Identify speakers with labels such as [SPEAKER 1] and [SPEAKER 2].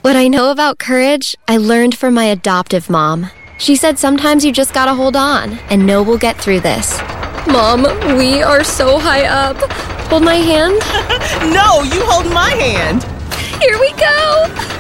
[SPEAKER 1] What I know about courage, I learned from my adoptive mom. She said sometimes you just gotta hold on and know we'll get through this. Mom, we are so high up. Hold my hand.
[SPEAKER 2] No, you hold my hand.
[SPEAKER 1] Here we go.